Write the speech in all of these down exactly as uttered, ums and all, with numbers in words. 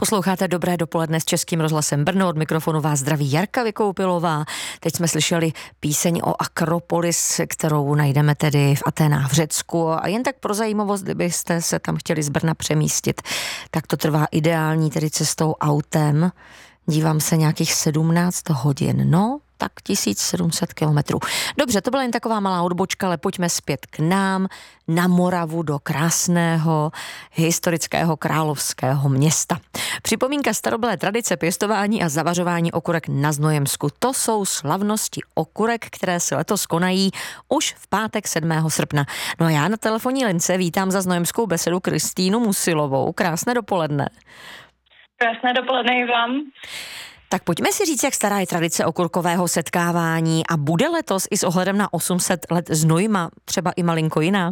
Posloucháte Dobré dopoledne s Českým rozhlasem Brno, od mikrofonu vás zdraví Jarka Vykoupilová. Teď jsme slyšeli píseň o Akropolis, kterou najdeme tedy v Aténách v Řecku, a jen tak pro zajímavost, kdybyste se tam chtěli z Brna přemístit, tak to trvá ideální, tedy cestou autem. Dívám se nějakých sedmnáct hodin, no tak tisíc sedm set kilometrů. Dobře, to byla jen taková malá odbočka, ale pojďme zpět k nám, na Moravu, do krásného historického královského města. Připomínka starobylé tradice pěstování a zavařování okurek na Znojemsku. To jsou slavnosti okurek, které se letos konají už v pátek sedmého srpna. No a já na telefonní lince vítám za Znojemskou besedu Kristýnu Musilovou. Krásné dopoledne. Krásné dopoledne i vám. Tak pojďme si říct, jak stará je tradice okurkového setkávání a bude letos i s ohledem na osm set let Znojma třeba i malinko jiná?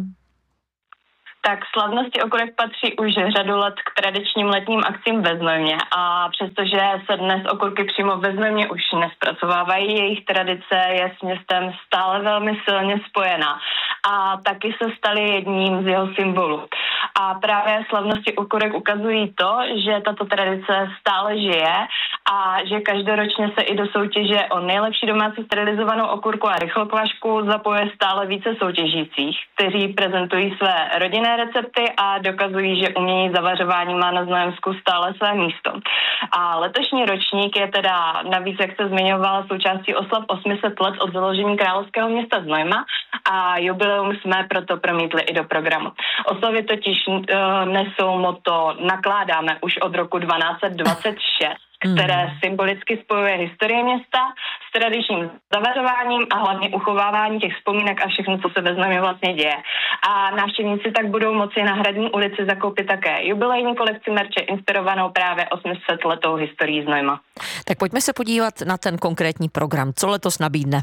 Tak slavnosti okurek patří už řadu let k tradičním letním akcím ve Znojmě, a přestože se dnes okurky přímo ve Znojmě už nespracovávají, jejich tradice je s městem stále velmi silně spojená a taky se staly jedním z jeho symbolů. A právě slavnosti okurek ukazují to, že tato tradice stále žije a že každoročně se i do soutěže o nejlepší domácí sterilizovanou okurku a rychlokvašku zapojuje stále více soutěžících, kteří prezentují své rodinné recepty a dokazují, že umění zavařování má na Znojemsku stále své místo. A letošní ročník je teda navíc, jak se zmiňovala, součástí oslav osm set let od založení královského města Znojma a jubileum jsme proto promítli i do programu. Oslavy totiž uh, nesou motto Nakládáme už od roku dvanáct set dvacet šest, které symbolicky spojuje historii města s tradičním zavařováním a hlavně uchovávání těch vzpomínek a všechno, co se ve Znojmě vlastně děje. A návštěvníci tak budou moci na Hradní ulici zakoupit také jubilejní kolekci merče inspirovanou právě osm set letou historií Znojma. Tak pojďme se podívat na ten konkrétní program. Co letos nabídne?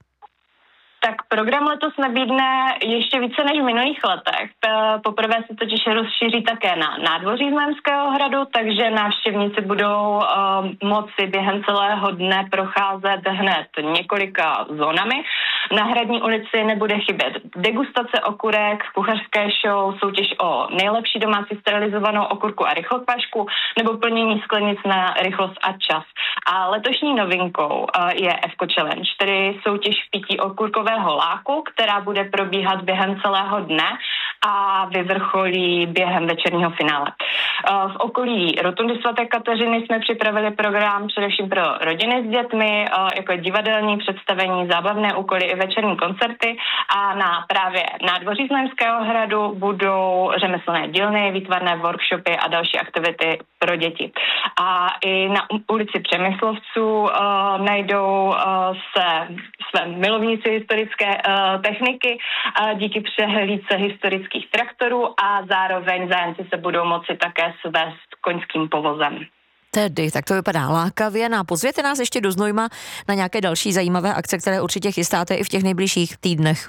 Tak program letos nabídne ještě více než v minulých letech. Poprvé se totiž rozšíří také na nádvoří Znojemského hradu, takže návštěvníci budou uh, moci během celého dne procházet hned několika zónami. Na Hradní ulici nebude chybět degustace okurek, kuchařské show, soutěž o nejlepší domácí sterilizovanou okurku a rychlokvašku nebo plnění sklenic na rychlost a čas. A letošní novinkou uh, je F-ko Challenge, tedy soutěž v pití okurkového láku, která bude probíhat během celého dne a vyvrcholí během večerního finále. V okolí rotundy svaté Kateřiny jsme připravili program především pro rodiny s dětmi, jako divadelní představení, zábavné úkoly i večerní koncerty, a na právě nádvoří Znojemského hradu budou řemeslné dílny, výtvarné workshopy a další aktivity pro děti. A i na ulici Přemyslovců uh, najdou uh, se své milovníci historické uh, techniky uh, díky přehlídce historických traktorů a zároveň zájemci se budou moci také svést koňským povozem. Tedy, tak to vypadá lákavě. No a pozvěte nás ještě do Znojma na nějaké další zajímavé akce, které určitě chystáte i v těch nejbližších týdnech.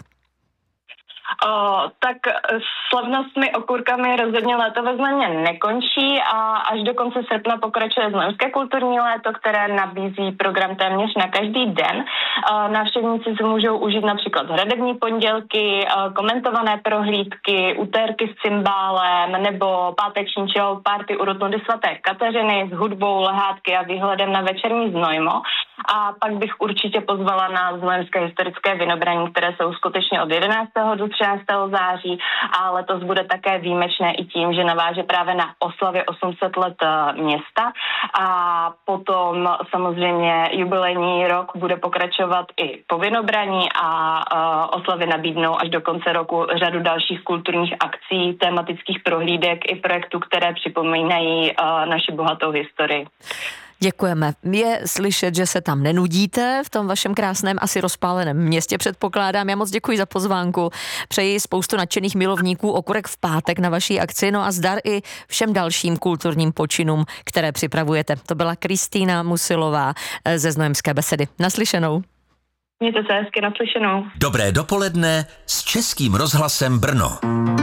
O, tak slavnostmi okurkami rozhodně léto ve Znojmě nekončí a až do konce srpna pokračuje Znojemské kulturní léto, které nabízí program téměř na každý den. O, návštěvníci si můžou užít například hradební pondělky, o, komentované prohlídky, utérky s cymbálem nebo páteční chill party u rotundy svaté Kateřiny s hudbou, lehátky a výhledem na večerní Znojmo. A pak bych určitě pozvala na Znojemské historické vynobraní, které se uskuteční od jedenáctého do třináctého září, a letos bude také výjimečné i tím, že naváže právě na oslavě osm set let města, a potom samozřejmě jubilejní rok bude pokračovat i po vynobraní a uh, oslavy nabídnou až do konce roku řadu dalších kulturních akcí, tematických prohlídek i projektů, které připomínají uh, naši bohatou historii. Děkujeme. Je slyšet, že se tam nenudíte v tom vašem krásném, asi rozpáleném městě, předpokládám. Já moc děkuji za pozvánku. Přeji spoustu nadšených milovníků okurek v pátek na vaší akci, no a zdar i všem dalším kulturním počinům, které připravujete. To byla Kristýna Musilová ze Znojemské besedy. Naslyšenou. Mějte se hezky, naslyšenou. Dobré dopoledne s Českým rozhlasem Brno.